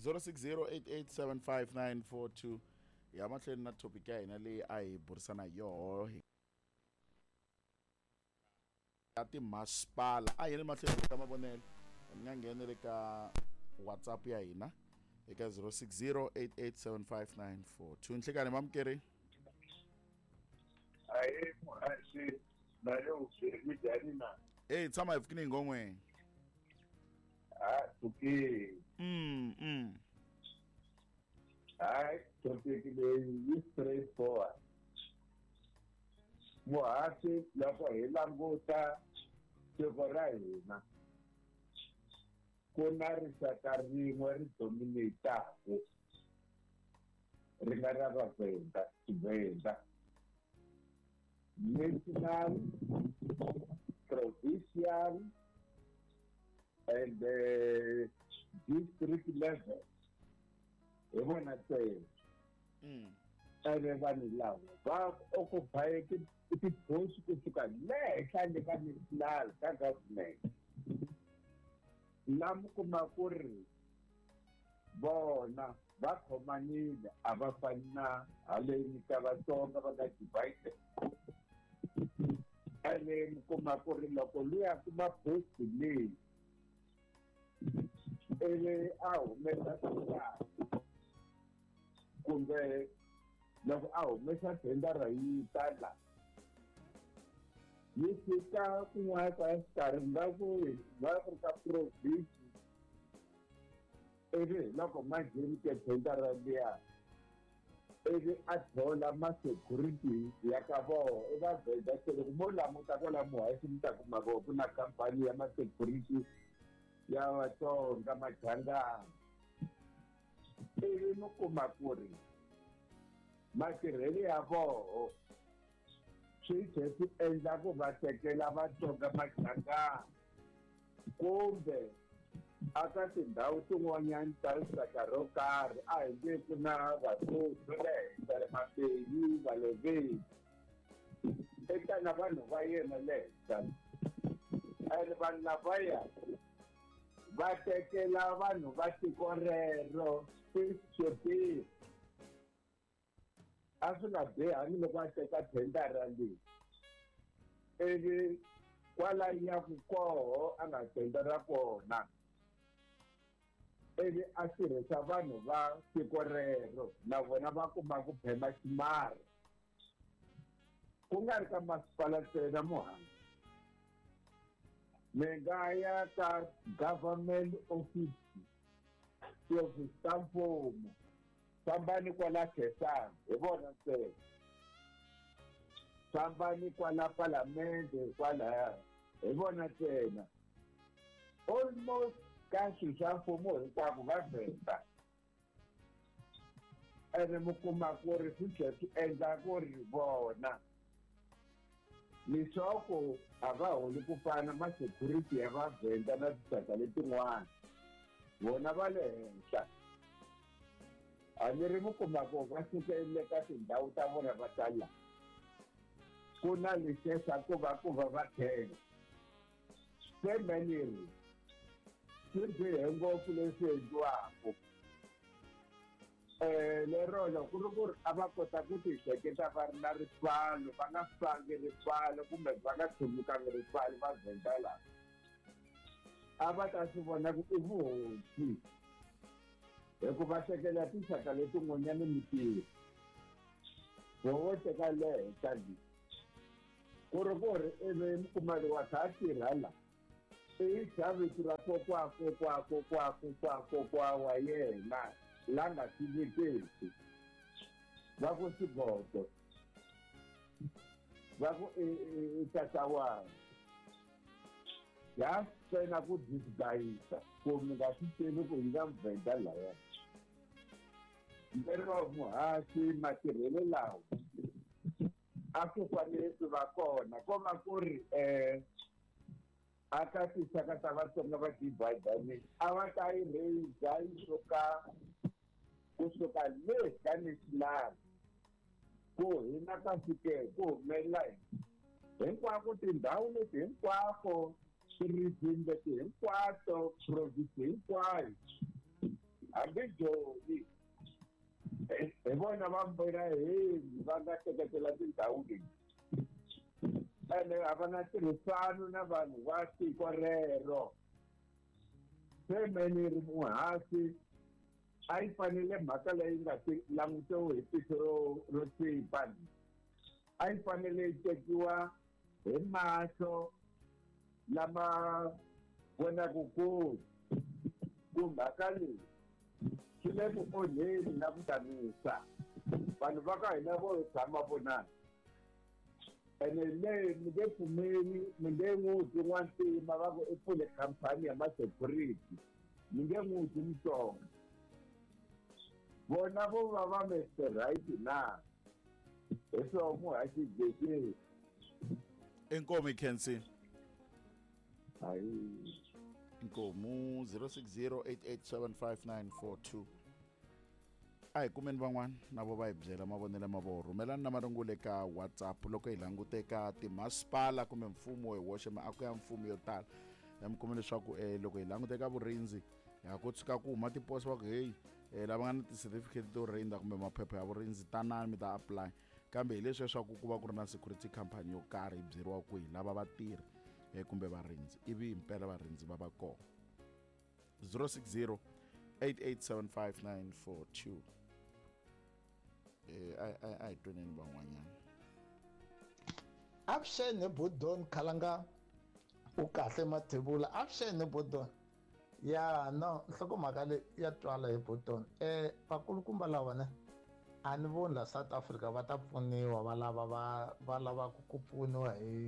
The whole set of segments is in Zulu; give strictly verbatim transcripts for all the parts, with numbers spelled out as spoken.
zero six zero eight eight seven five nine four two ya mahlweni na topic ya hina leyi a hi burisana yoho ya timasipala a hi ri mahlweni ka mavonelo ni nga nghena le ka WhatsApp ya hina eka zero six zero eight eight seven five nine four two nhlekani mamkeri ayi muhashi nayo ufiri jani na eh tshama hifikini ngongwe ah tuki mm mm ai topic leyi is straightforward muhashi loko hi languta tiko ra hina ku na rixaka rin'we ri dominataka ri nga ra vaVenda Xivenda national, provincial, and uh, district level. Even at the everyone love. But occupy it it goes to the next national government. Lam kumakuri bona bakhomanile abafana aleni kabatonga bakadivide ene kuma kuri loko luya kuma post leyi ene a humesa tenda kumbe loko a humesa tenda ra yi tala yi fika kun'wana ka xikarhi nga ku va ku ka province ene loko majeni ke tenda ra liya ebe a thola ma-security ya ka voho i vaVenda se loko mo languta kwala muhaxi mi ta kuma voho ku na khampani ya ma-security ya vatsonga majangana ivi mi kuma ku ri matirhelo ya voho swi tlhe swi endla ku va tekela vatsonga majangana kumbe aka tindhawu tin'wanyana ta rixaka ro karhi a hi nge ku na Basotho le henhla le Mapedi Baleveni eka na vanhu va yena le henhla ene vanhu lavaya va tekela vanhu va tiko rero swi a swi nga bihangi loko a teka thendara leyi ivi kwala yaku koho a nga tendera kona ivi a tirhisa vanhu va tiko rero na vona va kuma ku phema ximari ku nga ri ka masipala ntsena muhanga mi nga ya ka government office tiofisi ta mfumo fambani kwala Khensani hi vona ntsena fambani kwala palamende kwalaya hi vona ntsena almost ka swilo swa mfumo hinkwako va Venda ene mi kuma ku ri swi tlhe swi endla ku ri vona leswaku a va holi ku fana ma-security ya vaVenda na tinxaka letin'wana vona va le henhla a ni ri mi kuma ku va sukelele ka tindhawu ta vona va tala ku na lexesa ku va ku va va thenga se maniri swi bihe ngopfu leswi endliwaka um lero loko ku ri ku ri a va kota ku tihleketa va ri na ripfalo va nga fangi ripfalo kumbe va nga tshumikangi ripfalo va Venda lava a va ta swi vona ku i vuhosi hikuva hlekela tinxaka letin'wanyana mintirho voho teka le henhla leyi ku ri ku ri ivi mi kuma loyi wa kha a tirha la i xavisi ra kokwa kokwa kokwa kokwa kokwa wa yena la nga tivekeki va ku Xigodo va ku i Tatawana ya sena ku disguise ku mi nga swi tivi ku yi nga muVenda laya lero muhaxi matirhelo lawa a ku fanele swi va kona ko va ku ri um aka tinxaka ta Vatsonga va divide a va ta yi raise yi suka kusuka le ka national ku hina ka fike ku humelela hinkwako tindhawu leti hinkwako swirizini leti hinkwato province hinkwayo hambi joni hi vona va mbuyela hini va nga teketela tindhawu leti ene a va na tirhisano na vanhu va tiko rero se meni ri muhasi a yi fanele mhaka leyi nga langutiwi hi tihlo ro ro tsipa a yi fanele yi tekiwa hi mahlo lama vonaka ku ku mhaka leyi swi le ku onheni na ku xanisa vanhu va ka hina vo tshama vonana ene le mi nge pfumeli mi nge n'wi dyi n'wantima va ku i pfule khampani ya ma-security mi nge n'wi dyi mutsonga vona vo va va mister right na hi swona muhaxi Jesse inkomo Kensi hayi inkomo zero six zero eight eight seven five nine four two a hi kumeni van'wana na vo va hi byela mavonelo ma vo rhumelani na marungulo eka WhatsApp loko hi languteka timasipala kumbe mfumo hi woxe miako ya mfumo yo tala ya mi kuma leswaku eh loko hi languteka vurinzi ha ku tshuka ku huma tiposo va ku hey eh lava nga na ti-certificate to rindza kumbe maphepha ya vurinzi tanani mi ta apply kambe hi leswi leswaku ku va ku ri na security company yo karhi hi byeriwa ku hi lava vatirhi eh kumbe varindzi ivi impela varindzi va va kona zero six zero eight eight seven five nine four two eh ai ai tweneni van'wanyana avuxeni Budon Khalanga u kahle mathebula avuxeni Budon ya no nhlokomhaka leyi ya twala hi Budon eh vakulukumba lava ne a ni voni la South Africa va ta pfuniwa va lava va va lava ku pfuniwa hi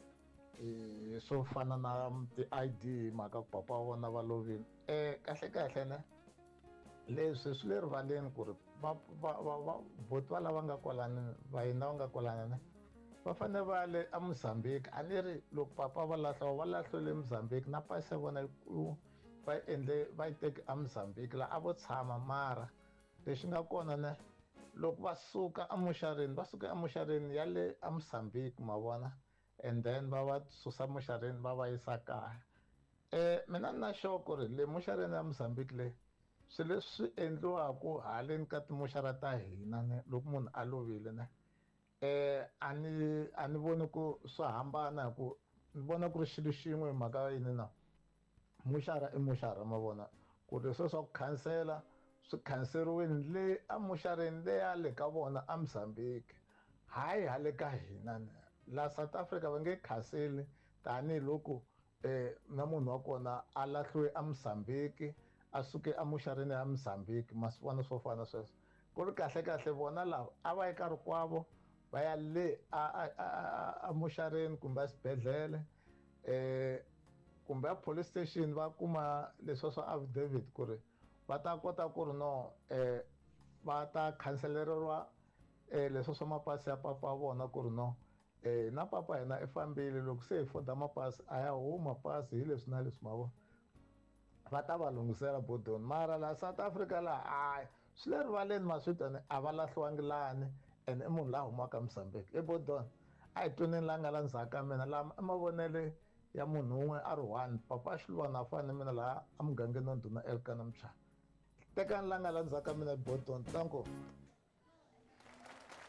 hi swo fana na ti-I D mhaka ku papa wa vona va lovile eh kahle kahle ne leswi swi le rivaleni ku ri va va va voti va lava nga kwalani va hina va nga kwalani ne va fanele va le eMozambique a ni ri loko papa va lahliwa va lahliwile eMozambique na pasi ya vona ku va endle va yi teke eMozambique laha a vo tshama mara lexi nga kona ne loko va suka emuxareni va suka emuxareni ya le eMozambique ma vona and then va va susa muxareni va va yisa kaya eh mina ni na xoko ri le muxareni ya Mozambique le swilo leswi endliwaka haleni ka timuxara ta hina ne loko munhu a lovile ne eh a ni a ni voni ku swi hambana hi ku ni vona ku ri xilo xin'we hi mhaka yini na muxara i muxara ma vona ku ri sweswo swa ku khansela swi khanseriwini le emuxareni leya le ka vona eMozambique hayi hale ka hina ne la South Africa va nge khanseli tanihiloko eh na munhu wa kona a lahliwe eMozambique a suke emuxareni ya Mozambique ma swi vona swo fana sweswo ku ri kahle kahle vona lava a va yi karhi kwavo va ya le emuxareni kumbe exibedhlele eh kumbe a police station va kuma leswi swa affidavit ku ri va ta kota ku ri no eh va ta khanseleriwa eh leswi swa mapasi ya papa wa vona ku ri no eh na papa hina i fambile loko se hi foda mapasi a ya huma pasi hi leswi na leswi ma vona va ta va lunghisela Budon mara la South Africa la a swi le rivaleni maswitani a va lahliwangi lani and i munhu laha humaka Mozambique i Budon a hi tweneni la nga la ndzhaku ka mina lama i mavonele ya munhu un'we a ri one papa a xiluvana a fani mina laha a mugangeni wa ndhuna Elkan Mchana tekani la nga la ndzhaku ka mina Budon tanko